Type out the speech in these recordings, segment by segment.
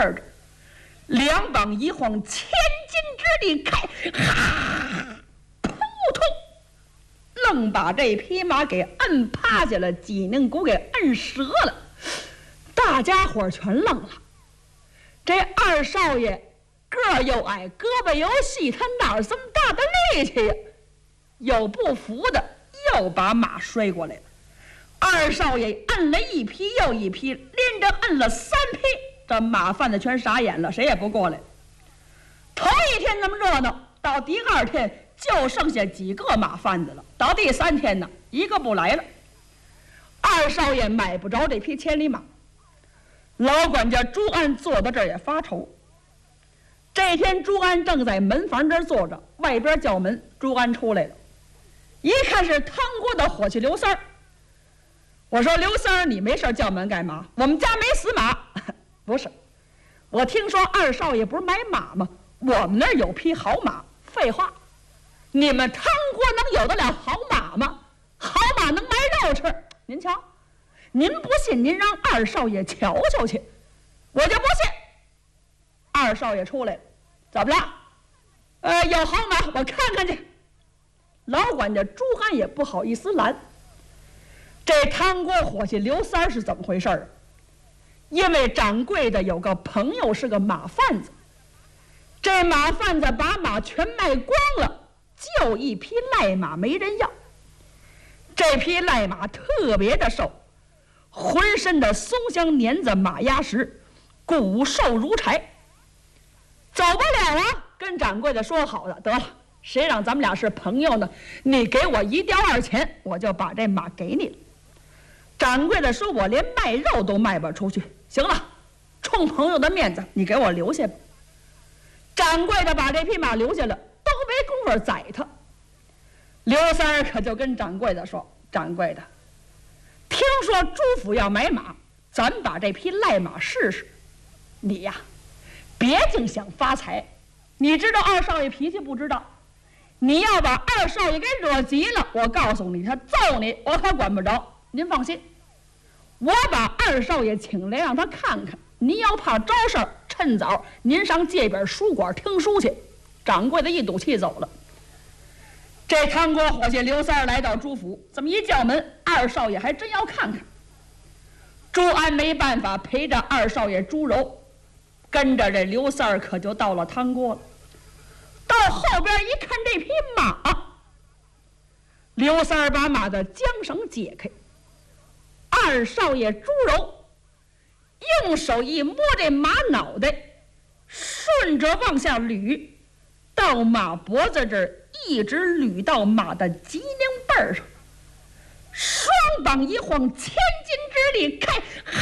儿着，两膀一晃，千斤之力开，哈，扑通，愣把这匹马给摁趴下了，脊梁骨给摁折了。大家伙全愣了。这二少爷个儿又矮，胳膊又细，他哪儿这么大的力气呀？有不服的，又把马摔过来了。二少爷摁了一匹又一匹，连着摁了3匹，这马贩子全傻眼了，谁也不过来。头一天那么热闹，到第2天就剩下几个马贩子了，到第3天呢，一个不来了。二少爷买不着这匹千里马，老管家朱安坐到这儿也发愁。这天朱安正在门房这儿坐着，外边叫门，朱安出来了，一看是汤锅的伙计刘三儿。我说刘三儿，你没事叫门干嘛？我们家没死马。不是，我听说二少爷不是买马吗？我们那儿有匹好马。废话，你们汤锅能有得了好马吗？好马能买肉吃。您瞧，您不信，您让二少爷瞧瞧去。我就不信。二少爷出来了，怎么了？有好马，我看看去。老管家朱安也不好意思拦。这汤锅伙计刘三是怎么回事啊？因为掌柜的有个朋友是个马贩子，这马贩子把马全卖光了，就一匹赖马没人要。这匹赖马特别的瘦，浑身的松香粘子马牙石，骨瘦如柴。走不了啊，跟掌柜的说好的，得了，谁让咱们俩是朋友呢？你给我1吊2钱，我就把这马给你了。掌柜的说：“我连卖肉都卖不出去。”行了，冲朋友的面子，你给我留下吧。掌柜的把这匹马留下了，都没工夫宰他。刘三儿可就跟掌柜的说：“掌柜的，听说朱府要买马，咱把这匹赖马试试。你呀，别净想发财。你知道二少爷脾气不知道？你要把二少爷给惹急了，我告诉你，他揍你，我可管不着。您放心，我把二少爷请来，让他看看。您要怕招事儿，趁早您上街边书馆听书去。”掌柜的一赌气走了。这汤锅伙计刘三儿来到朱府，这么一叫门，二少爷还真要看看。朱安没办法，陪着二少爷朱柔，跟着这刘三儿可就到了汤锅了。到后边一看这匹马，刘三儿把马的缰绳解开，二少爷朱柔用手一摸这马脑袋，顺着往下捋，到马脖子这儿，一直捋到马的脊梁背儿上，双膀一晃，千斤之力开，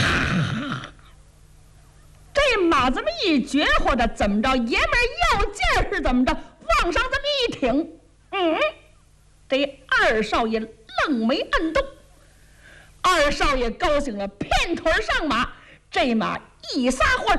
这马这么一绝活的，怎么着，爷们要劲儿是怎么着，往上这么一挺，这二少爷愣没摁动。二少爷高兴了，片腿上马，这马一撒欢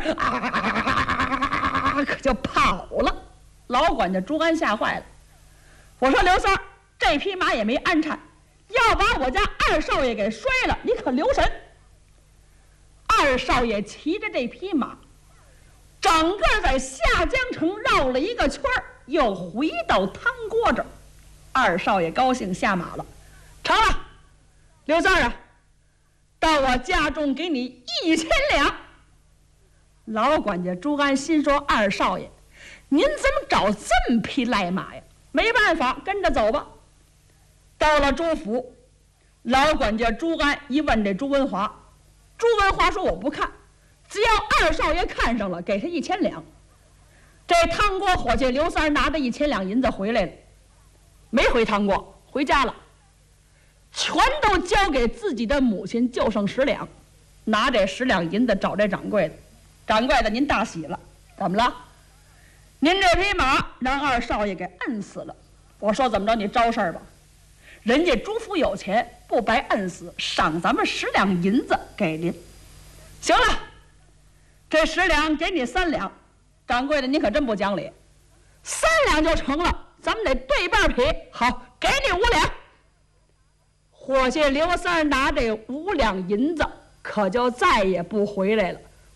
可就跑了。老管家朱安吓坏了，我说刘三儿，这匹马也没安产，要把我家二少爷给摔了，你可留神。二少爷骑着这匹马，整个在下江城绕了一个圈儿，又回到汤锅这儿。二少爷高兴下马了，成了，刘三儿啊，到我家中给你1000两。老管家朱安心说：“二少爷，您怎么找这么匹赖马呀？”没办法，跟着走吧。到了朱府，老管家朱安一问这朱文华，朱文华说：“我不看，只要二少爷看上了，给他1000两。”这汤锅伙计刘三拿着1000两银子回来了，没回汤锅，回家了，全都交给自己的母亲，就剩10两。拿这10两银子找这掌柜的，掌柜的您大喜了，怎么了？您这匹马让二少爷给摁死了。我说怎么着，你招事儿吧？人家朱府有钱，不白摁死，赏咱们10两银子给您。行了，这10两给你3两。掌柜的，您可真不讲理，3两就成了，咱们得对半劈。好，给你5两。伙计刘三拿这5两银子，可就再也不回来了。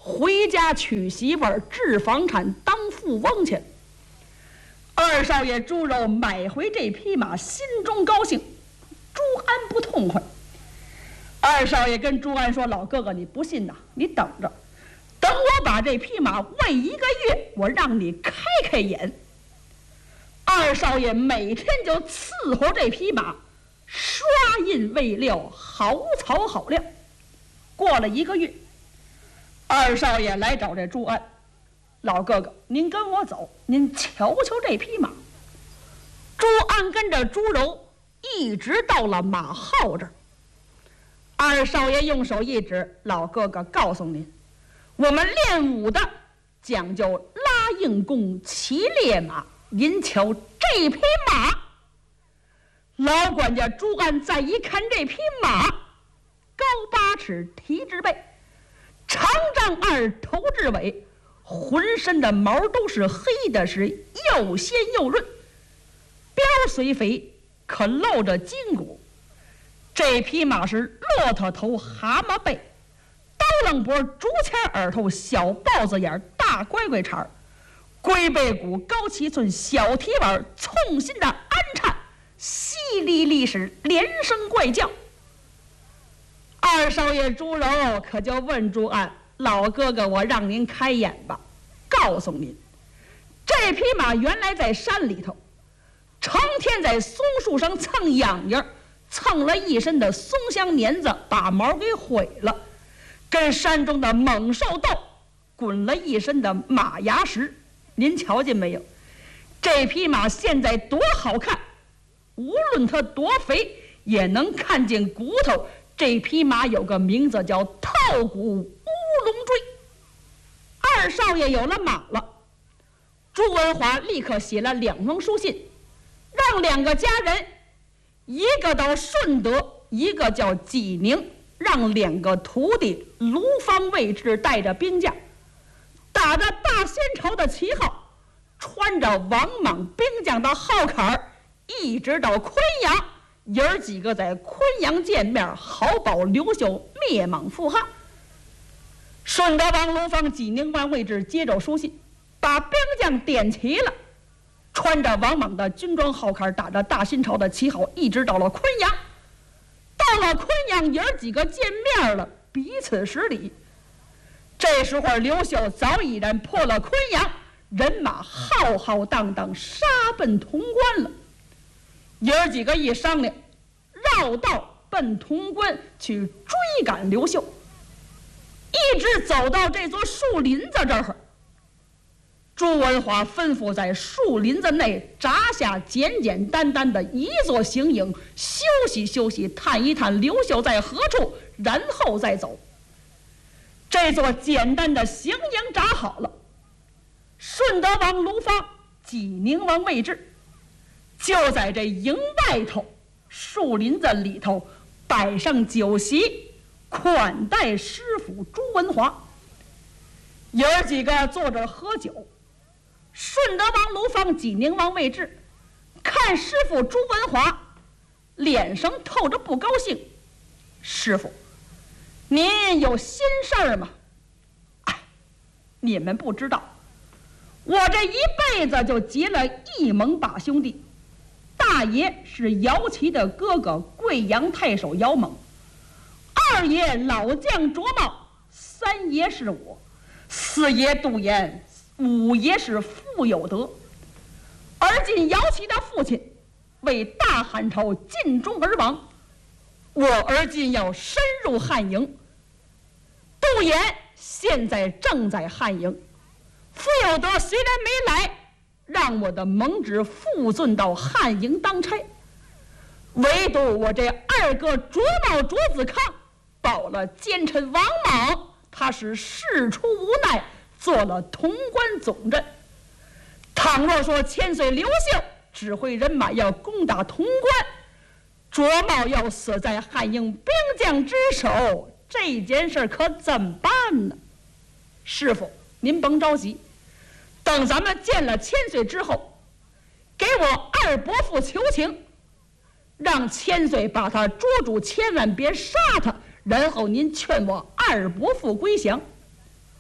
回家娶媳妇儿，置房产，当富翁去了。二少爷朱柔买回这匹马，心中高兴，朱安不痛快。二少爷跟朱安说：“老哥哥，你不信呐？你等着，等我把这匹马喂1个月，我让你开开眼。”二少爷每天就伺候这匹马，刷印喂料，好草好料。过了1个月，二少爷来找这朱安：“老哥哥，您跟我走，您瞧瞧这匹马。”朱安跟着朱柔一直到了马号这儿。二少爷用手一指：“老哥哥，告诉您，我们练武的讲究拉硬弓，骑烈马。您瞧这匹马。”老管家朱安再一看这匹马，高8尺，蹄至背，长丈2，头至尾，浑身的毛都是黑的，是又鲜又润，膘虽肥，可露着筋骨。这匹马是骆驼头，蛤蟆背，刀楞脖，竹签耳头，小豹子眼，大乖乖茬，龟背骨，高7寸，小蹄碗，葱心的安颤，淅沥沥是连声怪叫。二少爷朱柔可就问朱安：“老哥哥，我让您开眼吧，告诉您，这匹马原来在山里头，成天在松树上蹭痒痒，蹭了一身的松香粘子，把毛给毁了，跟山中的猛兽斗，滚了一身的马牙石。您瞧见没有？这匹马现在多好看，无论它多肥，也能看见骨头。这匹马有个名字叫套骨乌龙锥。”二少爷有了马了，朱文华立刻写了2封书信，让2个家人，一个到顺德，一个叫济宁，让2个徒弟卢方、魏志带着兵将，打着大仙朝的旗号，穿着王莽兵将的号坎，一直到昆阳，爷儿几个在昆阳见面，好保刘秀灭莽复汉。顺德王卢方、济宁王魏志接着书信，把兵将点齐了，穿着王莽的军装号坎，打着大新朝的旗号，一直到了昆阳。到了昆阳，爷儿几个见面了，彼此施礼。这时候刘秀早已然破了昆阳，人马浩浩荡荡杀奔潼关了。爷儿几个一商量，绕道奔潼关去追赶刘秀，一直走到这座树林子这儿。朱文华吩咐在树林子内扎下简简单单的一座行营，休息休息，探一探刘秀在何处，然后再走。这座简单的行营扎好了，顺德王卢方、济宁王魏志就在这营外头树林子里头摆上酒席，款待师傅朱文华。爷儿几个坐着喝酒，顺德王卢方、济宁王魏志看师傅朱文华脸上透着不高兴：“师傅，您有心事儿吗？”“哎，你们不知道，我这一辈子就结了一盟把兄弟。大爷是姚琦的哥哥，贵阳太守姚猛；二爷老将卓茂；三爷是我；四爷杜延；五爷是傅有德。而今姚琦的父亲为大汉朝尽忠而亡，我而今要深入汉营。杜延现在正在汉营，傅有德虽然没来，让我的盟旨复遵到汉营当差，唯独我这二哥卓茂、卓子康保了奸臣王莽，他是事出无奈，做了潼关总镇。倘若说千岁刘秀指挥人马要攻打潼关，卓茂要死在汉营兵将之手，这件事可怎么办呢？师傅，您甭着急，等咱们见了千岁之后，给我二伯父求情，让千岁把他捉住，千万别杀他，然后您劝我二伯父归降。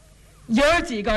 爷儿几个